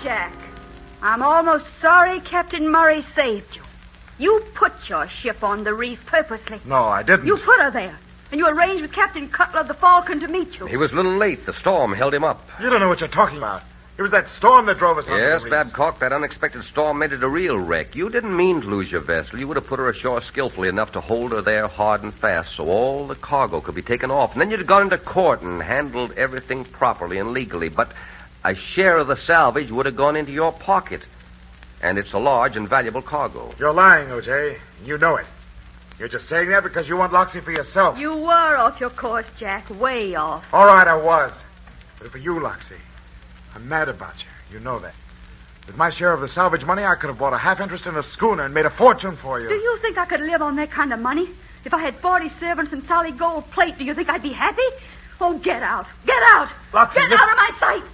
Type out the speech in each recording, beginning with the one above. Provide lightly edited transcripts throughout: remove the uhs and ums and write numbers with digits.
Jack. I'm almost sorry Captain Murray saved you. You put your ship on the reef purposely. No, I didn't. You put her there. And you arranged with Captain Cutler of the Falcon to meet you. He was a little late. The storm held him up. You don't know what you're talking about. It was that storm that drove us on. Yes, Babcock, that unexpected storm made it a real wreck. You didn't mean to lose your vessel. You would have put her ashore skillfully enough to hold her there hard and fast so all the cargo could be taken off. And then you'd have gone into court and handled everything properly and legally. But a share of the salvage would have gone into your pocket. And it's a large and valuable cargo. You're lying, O.J. You know it. You're just saying that because you want Loxley for yourself. You were off your course, Jack. Way off. All right, I was. But for you, Loxley, I'm mad about you. You know that. With my share of the salvage money, I could have bought a half interest in a schooner and made a fortune for you. Do you think I could live on that kind of money? If I had 40 servants and solid gold plate, do you think I'd be happy? Oh, get out. Get out. Loxley, get out of my sight.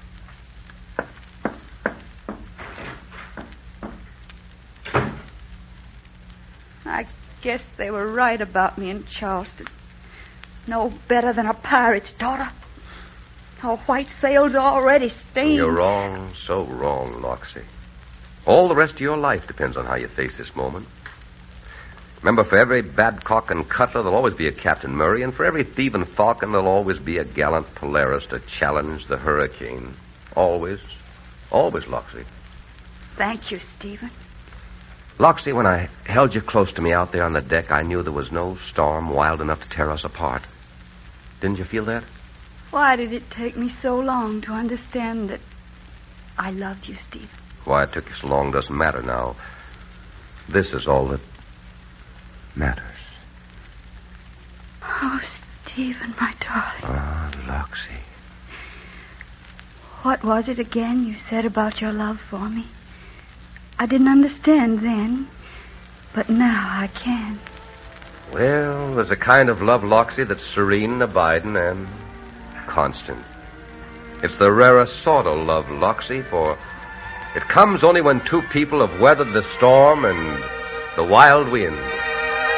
I guess they were right about me in Charleston. No better than a pirate's daughter. Our white sails are already stained. You're wrong, so wrong, Loxley. All the rest of your life depends on how you face this moment. Remember, for every Babcock and Cutler, there'll always be a Captain Murray, and for every thieving Falcon, there'll always be a gallant Polaris to challenge the hurricane. Always. Always, Loxley. Thank you, Stephen. Loxley, when I held you close to me out there on the deck, I knew there was no storm wild enough to tear us apart. Didn't you feel that? Why did it take me so long to understand that I loved you, Stephen? Why it took you so long doesn't matter now. This is all that matters. Oh, Stephen, my darling. Ah, Loxley. What was it again you said about your love for me? I didn't understand then, but now I can. Well, there's a kind of love, Loxley, that's serene and abiding and constant. It's the rarest sort of love, Loxley, for it comes only when two people have weathered the storm and the wild wind.